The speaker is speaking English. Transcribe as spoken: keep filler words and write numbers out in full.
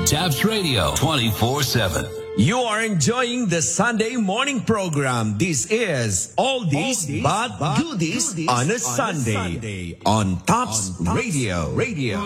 Tabs Radio twenty-four seven. You are enjoying the Sunday morning program. This is Oldies, Oldies but, but Goodies on a, on Sunday, a Sunday on Tops Radio. Radio.